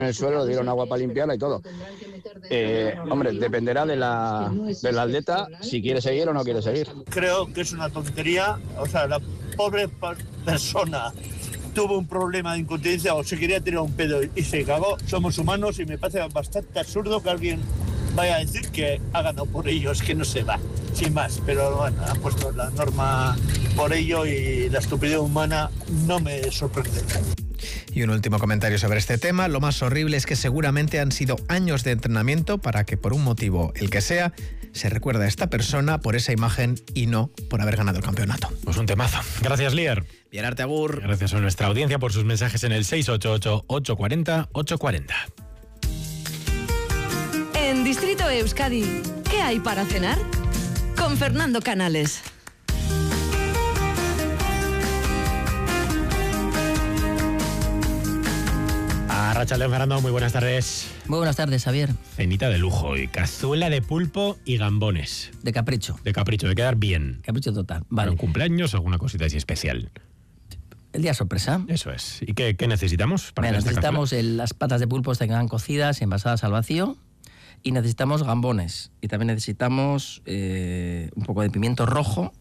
en el suelo, le dieron agua para limpiarla y todo. Hombre, dependerá del atleta si quiere seguir o no quiere seguir. Creo que es una tontería, o sea, la pobre persona tuvo un problema de incontinencia o se quería tirar un pedo y se cagó. Somos humanos y me parece bastante absurdo que alguien vaya a decir que ha ganado por ello, es que no se va, sin más. Pero bueno, han puesto la norma por ello y la estupidez humana no me sorprende. Y un último comentario sobre este tema. Lo más horrible es que seguramente han sido años de entrenamiento para que por un motivo, el que sea, se recuerde a esta persona por esa imagen y no por haber ganado el campeonato. Pues un temazo. Gracias, Lier. Bien, arte, agur. Gracias a nuestra audiencia por sus mensajes en el 688-840-840. En Distrito Euskadi, ¿qué hay para cenar? Con Fernando Canales. Arratsaldeon, Fernando, muy buenas tardes. Muy buenas tardes, Javier. Cenita de lujo y cazuela de pulpo y gambones. De capricho. De capricho, de quedar bien. Capricho total, vale. Para un cumpleaños, alguna cosita así especial. El día sorpresa. Eso es. ¿Y qué necesitamos para hacer esta necesitamos las patas de pulpo que quedan cocidas y envasadas al vacío. Y necesitamos gambones. Y también necesitamos un poco de pimiento rojo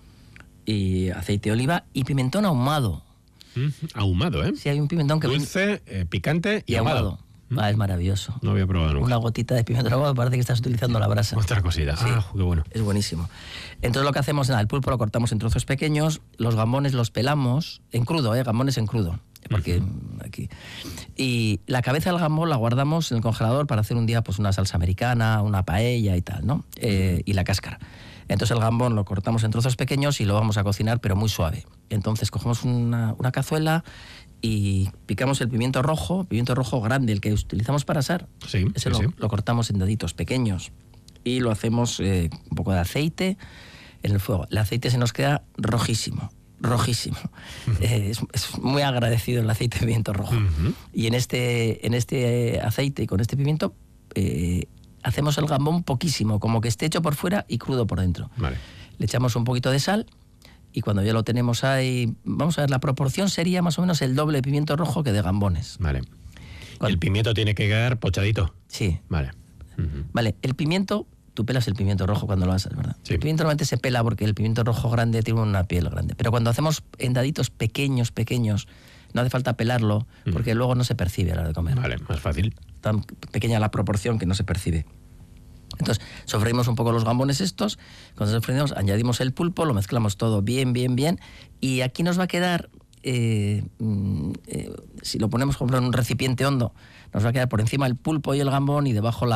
y aceite de oliva y pimentón ahumado. Ahumado, ¿eh? Sí, hay un pimentón que... Dulce, picante y ahumado. Es maravilloso. No había probado nunca. Una gotita de pimentón ahumado, parece que estás utilizando la brasa. Otra cosita. Sí, qué bueno. Es buenísimo. Entonces lo que hacemos, el pulpo lo cortamos en trozos pequeños, los gambones los pelamos en crudo, gambones en crudo. Porque aquí. Y la cabeza del gambón la guardamos en el congelador para hacer un día pues una salsa americana, una paella y tal, ¿no? Y la cáscara. Entonces el gambón lo cortamos en trozos pequeños y lo vamos a cocinar, pero muy suave. Entonces cogemos una cazuela y picamos el pimiento rojo grande, el que utilizamos para asar. Sí, Ese sí, lo cortamos en deditos pequeños y lo hacemos un poco de aceite en el fuego. El aceite se nos queda rojísimo. Es muy agradecido el aceite de pimiento rojo. Y en este aceite y con este pimiento hacemos el gambón poquísimo, como que esté hecho por fuera y crudo por dentro. Vale. Le echamos un poquito de sal y cuando ya lo tenemos ahí, vamos a ver, la proporción sería más o menos el doble de pimiento rojo que de gambones. Vale. ¿El pimiento tiene que quedar pochadito? Sí. Vale. Vale, el pimiento, tú pelas el pimiento rojo cuando lo haces, ¿verdad? Sí. El pimiento normalmente se pela porque el pimiento rojo grande tiene una piel grande. Pero cuando hacemos en daditos pequeños, no hace falta pelarlo porque luego no se percibe a la hora de comer. Vale, más fácil. Tan pequeña la proporción que no se percibe. Entonces, sofreímos un poco los gambones estos. Cuando sofreímos, añadimos el pulpo, lo mezclamos todo bien. Y aquí nos va a quedar, si lo ponemos, por ejemplo, en un recipiente hondo, nos va a quedar por encima el pulpo y el gambón y debajo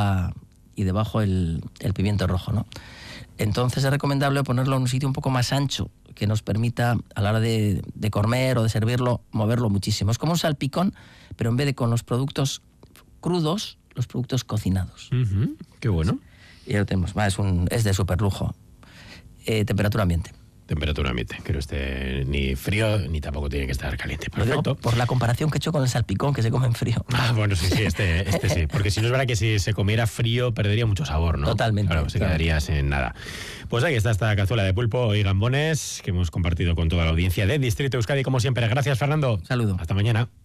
el pimiento rojo, ¿no? Entonces es recomendable ponerlo en un sitio un poco más ancho, que nos permita, a la hora de comer o de servirlo, moverlo muchísimo. Es como un salpicón, pero en vez de con los productos crudos, los productos cocinados. Qué bueno. Y ya lo tenemos. Es de súper lujo. Temperatura ambiente. Temperatura ambiente, que no esté ni frío ni tampoco tiene que estar caliente. Perfecto. Por la comparación que he hecho con el salpicón que se come en frío. Bueno, sí, este sí. Porque si no es verdad que si se comiera frío perdería mucho sabor, ¿no? Totalmente. Claro, se quedaría sin nada. Pues ahí está esta cazuela de pulpo y gambones que hemos compartido con toda la audiencia de Distrito Euskadi, como siempre. Gracias, Fernando. Saludo. Hasta mañana.